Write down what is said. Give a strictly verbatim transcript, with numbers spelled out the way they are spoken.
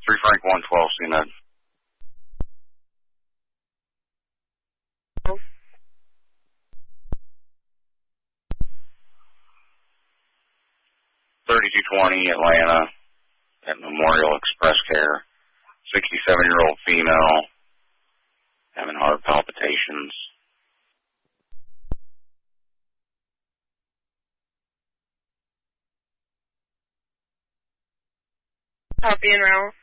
three Frank one twelve, C N E D. thirty-two twenty, Atlanta, at Memorial Express Care. sixty-seven-year-old female, having heart palpitations. Copy en route.